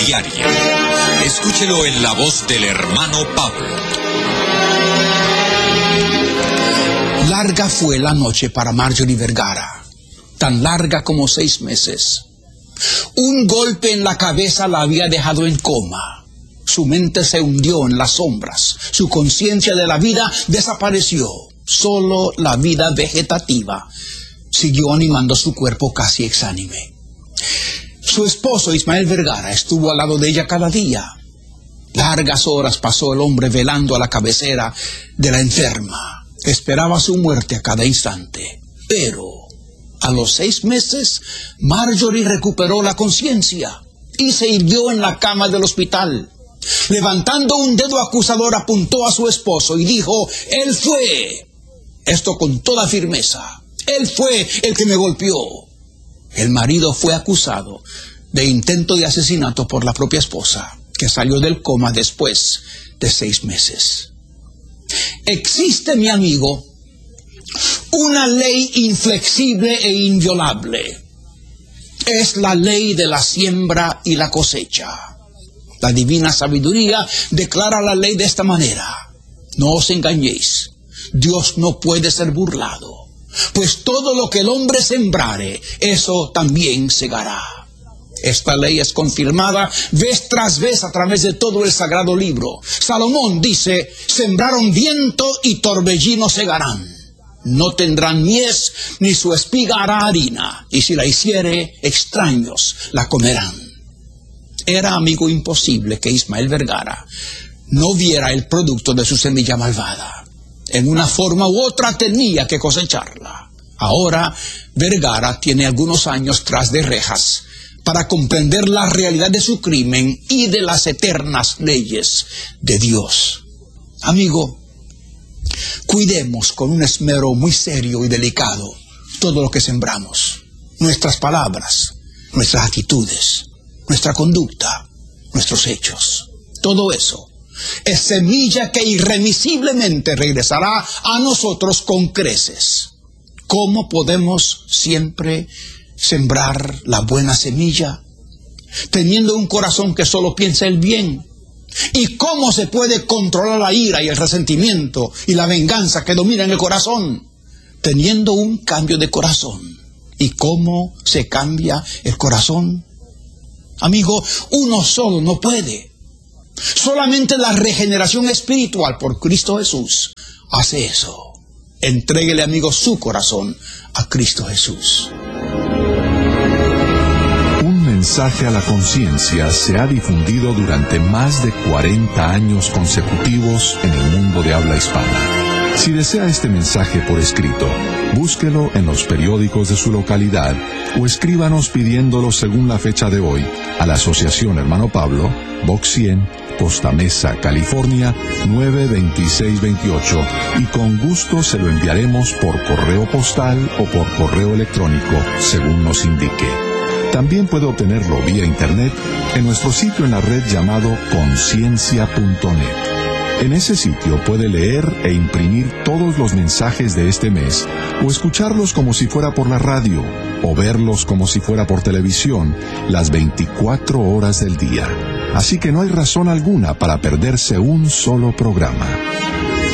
diaria. Escúchelo en la voz del hermano Pablo. Larga fue la noche para Marjorie Vergara, tan larga como 6 meses. Un golpe en la cabeza la había dejado en coma. Su mente se hundió en las sombras. Su conciencia de la vida desapareció. Solo la vida vegetativa siguió animando su cuerpo casi exánime. Su esposo Ismael Vergara estuvo al lado de ella cada día. Largas horas pasó el hombre velando a la cabecera de la enferma. Esperaba su muerte a cada instante. Pero a los 6 meses, Marjorie recuperó la conciencia y se irguió en la cama del hospital. Levantando un dedo acusador, apuntó a su esposo y dijo: «Él fue». Esto con toda firmeza. «Él fue el que me golpeó». El marido fue acusado de intento de asesinato por la propia esposa, que salió del coma después de 6 meses. Existe, mi amigo, una ley inflexible e inviolable. Es la ley de la siembra y la cosecha. La divina sabiduría declara la ley de esta manera: no os engañéis, Dios no puede ser burlado, pues todo lo que el hombre sembrare, eso también segará. Esta ley es confirmada vez tras vez a través de todo el sagrado libro. Salomón dice: sembraron viento y torbellino segarán. No tendrán mies, ni su espiga hará harina, y si la hiciere, extraños la comerán. Era, amigo, imposible que Ismael Vergara no viera el producto de su semilla malvada. En una forma u otra tenía que cosecharla. Ahora Vergara tiene algunos años tras de rejas para comprender la realidad de su crimen y de las eternas leyes de Dios. Amigo, cuidemos con un esmero muy serio y delicado todo lo que sembramos. Nuestras palabras, nuestras actitudes, nuestra conducta, nuestros hechos. Todo eso es semilla que irremisiblemente regresará a nosotros con creces. ¿Cómo podemos siempre sembrar la buena semilla teniendo un corazón que solo piensa el bien? ¿Y cómo se puede controlar la ira y el resentimiento y la venganza que dominan el corazón? Teniendo un cambio de corazón. ¿Y cómo se cambia el corazón? Amigo, uno solo no puede. Solamente la regeneración espiritual por Cristo Jesús hace eso. Entréguele, amigo, su corazón a Cristo Jesús. Un mensaje a la conciencia se ha difundido durante más de 40 años consecutivos en el mundo de habla hispana. Si desea este mensaje por escrito, búsquelo en los periódicos de su localidad o escríbanos pidiéndolo según la fecha de hoy a la Asociación Hermano Pablo, Box 100, Costa Mesa, California, 92628, y con gusto se lo enviaremos por correo postal o por correo electrónico, según nos indique. También puede obtenerlo vía internet en nuestro sitio en la red llamado conciencia.net. En ese sitio puede leer e imprimir todos los mensajes de este mes, o escucharlos como si fuera por la radio, o verlos como si fuera por televisión, las 24 horas del día. Así que no hay razón alguna para perderse un solo programa.